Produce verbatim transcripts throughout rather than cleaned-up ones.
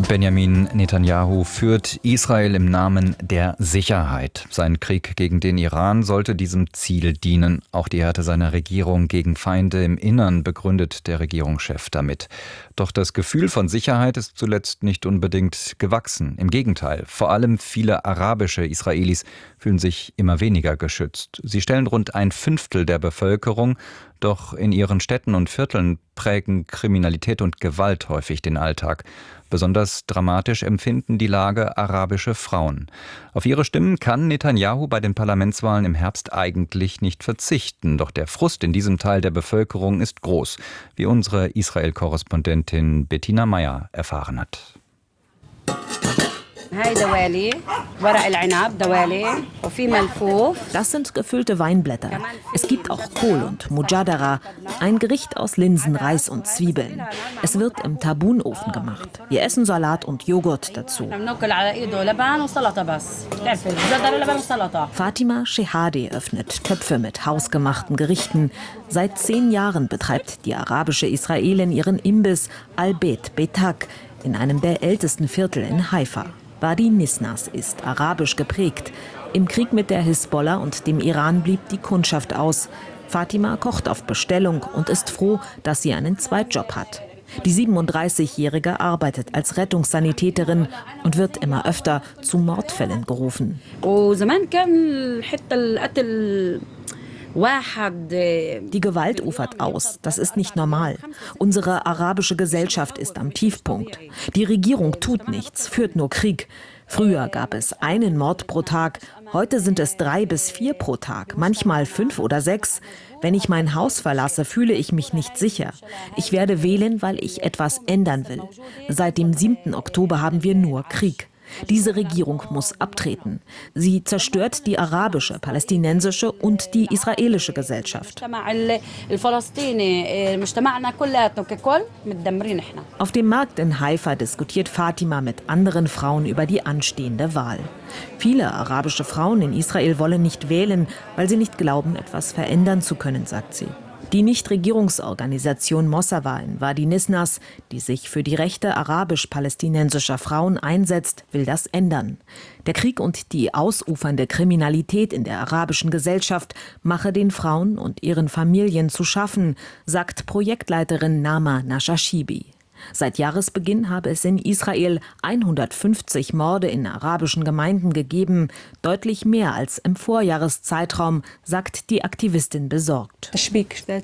Benjamin Netanyahu führt Israel im Namen der Sicherheit. Sein Krieg gegen den Iran sollte diesem Ziel dienen. Auch die Härte seiner Regierung gegen Feinde im Innern begründet der Regierungschef damit. Doch das Gefühl von Sicherheit ist zuletzt nicht unbedingt gewachsen. Im Gegenteil, vor allem viele arabische Israelis fühlen sich immer weniger geschützt. Sie stellen rund ein Fünftel der Bevölkerung, doch in ihren Städten und Vierteln prägen Kriminalität und Gewalt häufig den Alltag. Besonders dramatisch empfinden die Lage arabische Frauen. Auf ihre Stimmen kann Netanyahu bei den Parlamentswahlen im Herbst eigentlich nicht verzichten. Doch der Frust in diesem Teil der Bevölkerung ist groß, wie unsere Israel-Korrespondentin Bettina Meyer erfahren hat. Das sind gefüllte Weinblätter. Es gibt auch Kohl und Mujadara, ein Gericht aus Linsen, Reis und Zwiebeln. Es wird im Tabunofen gemacht. Wir essen Salat und Joghurt dazu. Fatima Shehadeh öffnet Töpfe mit hausgemachten Gerichten. Seit zehn Jahren betreibt die arabische Israelin ihren Imbiss Al-Bet Betak in einem der ältesten Viertel in Haifa. Wadi Nisnas ist arabisch geprägt. Im Krieg mit der Hisbollah und dem Iran blieb die Kundschaft aus. Fatima kocht auf Bestellung und ist froh, dass sie einen Zweitjob hat. Die siebenunddreißigjährige arbeitet als Rettungssanitäterin und wird immer öfter zu Mordfällen gerufen. Die Gewalt ufert aus. Das ist nicht normal. Unsere arabische Gesellschaft ist am Tiefpunkt. Die Regierung tut nichts, führt nur Krieg. Früher gab es einen Mord pro Tag. Heute sind es drei bis vier pro Tag, manchmal fünf oder sechs. Wenn ich mein Haus verlasse, fühle ich mich nicht sicher. Ich werde wählen, weil ich etwas ändern will. Seit dem siebten Oktober haben wir nur Krieg. Diese Regierung muss abtreten. Sie zerstört die arabische, palästinensische und die israelische Gesellschaft. Auf dem Markt in Haifa diskutiert Fatima mit anderen Frauen über die anstehende Wahl. Viele arabische Frauen in Israel wollen nicht wählen, weil sie nicht glauben, etwas verändern zu können, sagt sie. Die Nichtregierungsorganisation Mosawa in Wadi Nisnas, die sich für die Rechte arabisch-palästinensischer Frauen einsetzt, will das ändern. Der Krieg und die ausufernde Kriminalität in der arabischen Gesellschaft mache den Frauen und ihren Familien zu schaffen, sagt Projektleiterin Nama Nashashibi. Seit Jahresbeginn habe es in Israel hundertfünfzig Morde in arabischen Gemeinden gegeben, deutlich mehr als im Vorjahreszeitraum, sagt die Aktivistin besorgt. Sie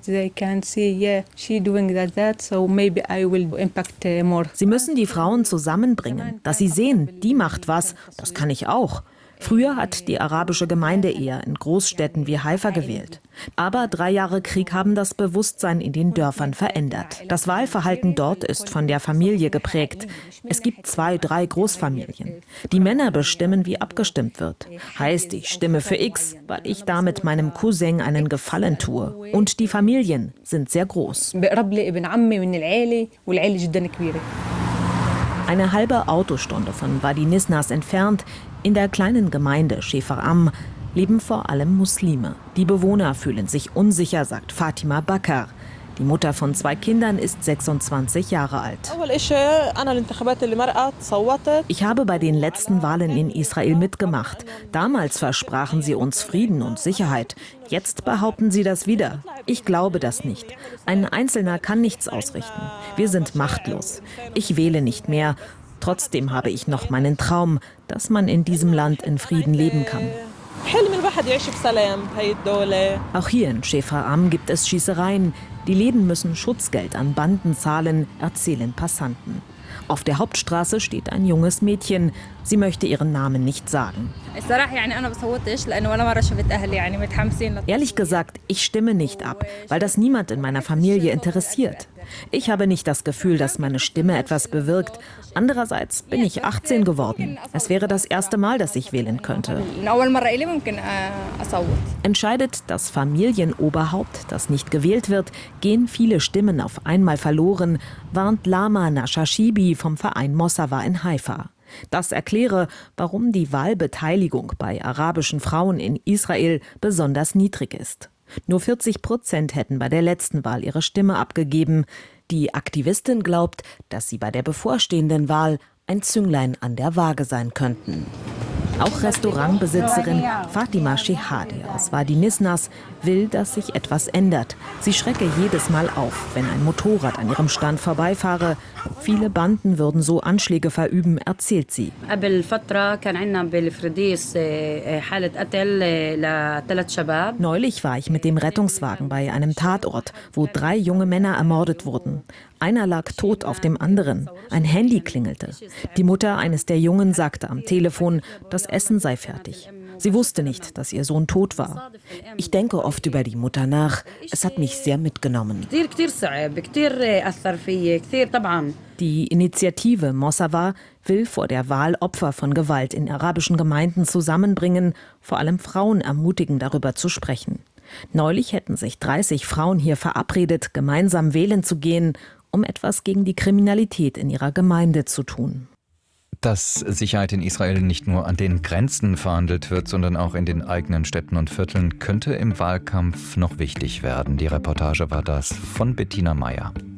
müssen die Frauen zusammenbringen, dass sie sehen, die macht was, das kann ich auch. Früher hat die arabische Gemeinde eher in Großstädten wie Haifa gewählt. Aber drei Jahre Krieg haben das Bewusstsein in den Dörfern verändert. Das Wahlverhalten dort ist von der Familie geprägt. Es gibt zwei, drei Großfamilien. Die Männer bestimmen, wie abgestimmt wird. Heißt, ich stimme für X, weil ich damit meinem Cousin einen Gefallen tue. Und die Familien sind sehr groß. Eine halbe Autostunde von Wadi Nisnas entfernt, in der kleinen Gemeinde Shefer Am, leben vor allem Muslime. Die Bewohner fühlen sich unsicher, sagt Fatima Bakar. Die Mutter von zwei Kindern ist sechsundzwanzig Jahre alt. Ich habe bei den letzten Wahlen in Israel mitgemacht. Damals versprachen sie uns Frieden und Sicherheit. Jetzt behaupten sie das wieder. Ich glaube das nicht. Ein Einzelner kann nichts ausrichten. Wir sind machtlos. Ich wähle nicht mehr. Trotzdem habe ich noch meinen Traum, dass man in diesem Land in Frieden leben kann. Auch hier in Shefer Am gibt es Schießereien. Die Läden müssen Schutzgeld an Banden zahlen, erzählen Passanten. Auf der Hauptstraße steht ein junges Mädchen. Sie möchte ihren Namen nicht sagen. Ehrlich gesagt, ich stimme nicht ab, weil das niemand in meiner Familie interessiert. Ich habe nicht das Gefühl, dass meine Stimme etwas bewirkt. Andererseits bin ich achtzehn geworden. Es wäre das erste Mal, dass ich wählen könnte. Entscheidet das Familienoberhaupt, das nicht gewählt wird, gehen viele Stimmen auf einmal verloren, warnt Lama Nashashibi vom Verein Mosawa in Haifa. Das erkläre, warum die Wahlbeteiligung bei arabischen Frauen in Israel besonders niedrig ist. Nur vierzig Prozent hätten bei der letzten Wahl ihre Stimme abgegeben. Die Aktivistin glaubt, dass sie bei der bevorstehenden Wahl ein Zünglein an der Waage sein könnten. Auch Restaurantbesitzerin Fatima Shehadeh aus Wadi Nisnas will, dass sich etwas ändert. Sie schrecke jedes Mal auf, wenn ein Motorrad an ihrem Stand vorbeifahre. Viele Banden würden so Anschläge verüben, erzählt sie. Neulich war ich mit dem Rettungswagen bei einem Tatort, wo drei junge Männer ermordet wurden. Einer lag tot auf dem anderen. Ein Handy klingelte. Die Mutter eines der Jungen sagte am Telefon, das Essen sei fertig. Sie wusste nicht, dass ihr Sohn tot war. Ich denke oft über die Mutter nach. Es hat mich sehr mitgenommen. Die Initiative Mossawa will vor der Wahl Opfer von Gewalt in arabischen Gemeinden zusammenbringen, vor allem Frauen ermutigen, darüber zu sprechen. Neulich hätten sich dreißig Frauen hier verabredet, gemeinsam wählen zu gehen, um etwas gegen die Kriminalität in ihrer Gemeinde zu tun. Dass Sicherheit in Israel nicht nur an den Grenzen verhandelt wird, sondern auch in den eigenen Städten und Vierteln, könnte im Wahlkampf noch wichtig werden. Die Reportage war das von Bettina Meyer.